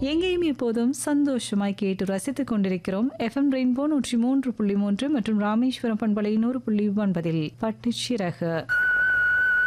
எங்கேயும் எப்போதும் சந்தோஷமாய் கேட்டு ரசித்துக் கொண்டிருக்கிறோம். FM ரெயின்போ 103.3 மற்றும் ராமேஸ்வரம் பண்பலை 100.9 பட்டுச்சிறகு.